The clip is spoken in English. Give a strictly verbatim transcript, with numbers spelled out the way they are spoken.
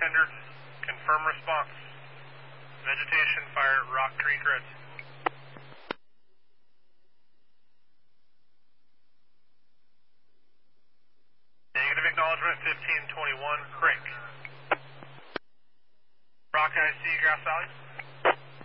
bartender, confirm response. Vegetation fire at Rock Creek Ridge. Negative acknowledgement, fifteen twenty-one, Creek. Rock I C, Grass Valley.